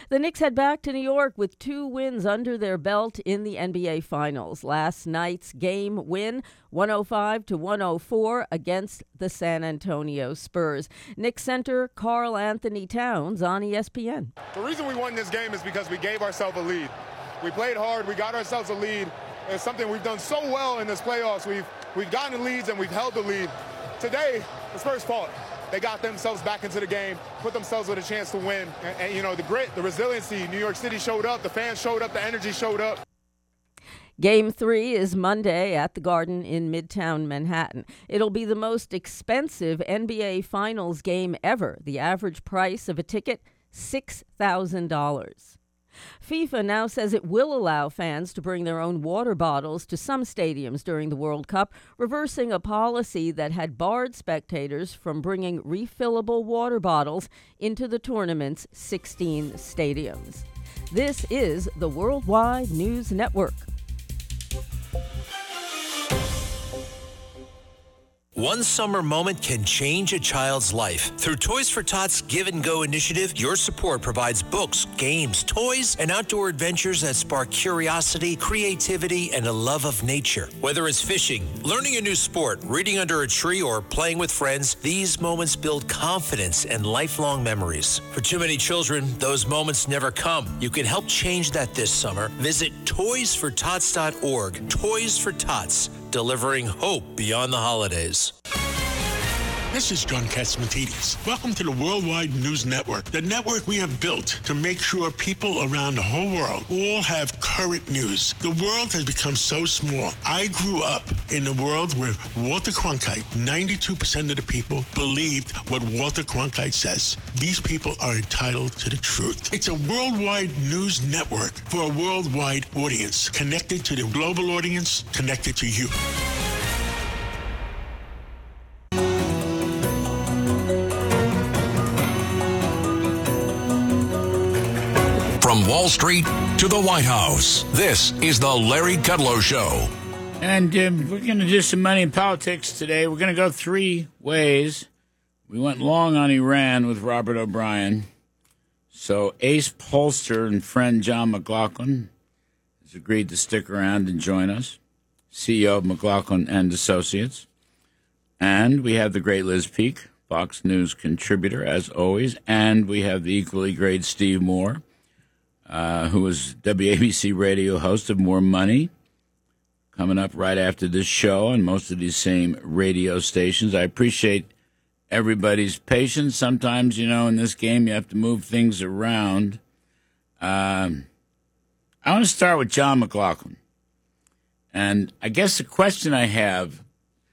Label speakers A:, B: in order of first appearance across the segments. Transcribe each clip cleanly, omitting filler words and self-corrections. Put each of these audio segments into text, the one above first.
A: The Knicks head back to New York with 2 wins under their belt in the NBA Finals. Last night's game win, 105-104 against the San Antonio Spurs. Knicks center Karl Anthony Towns on ESPN.
B: The reason we won this game is because we gave ourselves a lead. We played hard. We got ourselves a lead. It's something we've done so well in this playoffs. We've gotten leads and we've held the lead. Today, the Spurs fought. They got themselves back into the game, put themselves with a chance to win. And you know, the grit, the resiliency, New York City showed up, the fans showed up, the energy showed up.
A: Game 3 is Monday at the Garden in Midtown Manhattan. It'll be the most expensive NBA Finals game ever. The average price of a ticket, $6,000. FIFA now says it will allow fans to bring their own water bottles to some stadiums during the World Cup, reversing a policy that had barred spectators from bringing refillable water bottles into the tournament's 16 stadiums. This is the Worldwide News Network.
C: One summer moment can change a child's life. Through Toys for Tots Give and Go initiative, your support provides books, games, toys, and outdoor adventures that spark curiosity, creativity, and a love of nature. Whether it's fishing, learning a new sport, reading under a tree, or playing with friends, these moments build confidence and lifelong memories. For too many children, those moments never come. You can help change that this summer. Visit toysfortots.org. Toys for Tots, delivering hope beyond the holidays.
D: This is John Catsimatidis. Welcome to the Worldwide News Network, the network we have built to make sure people around the whole world all have current news. The world has become so small. I grew up in a world where Walter Cronkite, 92% of the people believed what Walter Cronkite says. These people are entitled to the truth. It's a worldwide news network for a worldwide audience, connected to the global audience, connected to you.
E: From Wall Street to the White House, this is the Larry Kudlow Show.
F: And we're going to do some money in politics today. We're going to go 3 ways. We went long on Iran with Robert O'Brien. So ace pollster and friend John McLaughlin has agreed to stick around and join us, CEO of McLaughlin and Associates. And we have the great Liz Peek, Fox News contributor, as always. And we have the equally great Steve Moore, who is WABC radio host of More Money, coming up right after this show on most of these same radio stations. I appreciate everybody's patience. Sometimes, you know, in this game you have to move things around. I want to start with John McLaughlin. And I guess the question I have,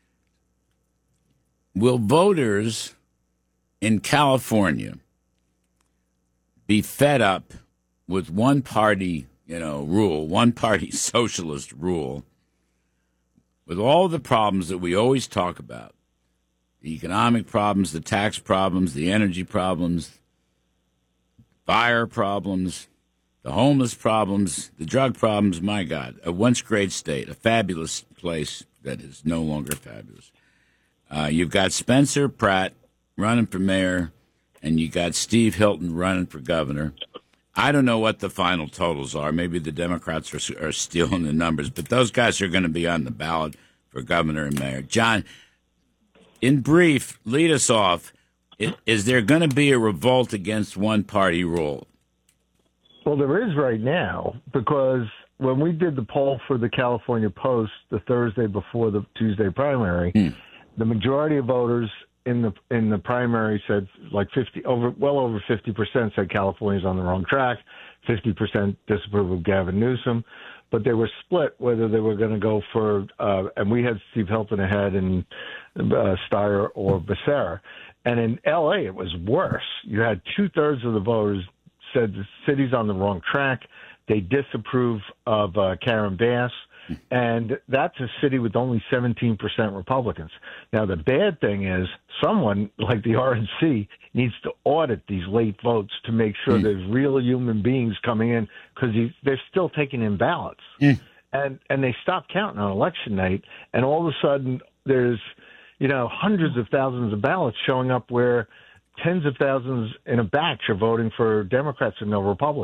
F: will voters in California be fed up with one-party, rule, one-party socialist rule, with all the problems that we always talk about, the economic problems, the tax problems, the energy problems, fire problems, the homeless problems, the drug problems, my God, a once great state, a fabulous place that is no longer fabulous. You've got Spencer Pratt running for mayor, and you got Steve Hilton running for governor. I don't know what the final totals are. Maybe the Democrats are stealing the numbers, but those guys are going to be on the ballot for governor and mayor. John, in brief, lead us off. Is there going to be a revolt against one-party rule?
G: Well, there is right now, because when we did the poll for the California Post the Thursday before the Tuesday primary, the majority of voters in the primary said like well over 50% said California's on the wrong track. 50% disapprove of Gavin Newsom, but they were split whether they were going to go for and we had Steve Hilton ahead and Steyer or Becerra. And in L.A. it was worse. You had 2/3 of the voters said the city's on the wrong track. They disapprove of Karen Bass. And that's a city with only 17% Republicans. Now, the bad thing is someone like the RNC needs to audit these late votes to make sure there's real human beings coming in, because they're still taking in ballots. And they stop counting on election night, and all of a sudden there's, hundreds of thousands of ballots showing up where tens of thousands in a batch are voting for Democrats and no Republicans.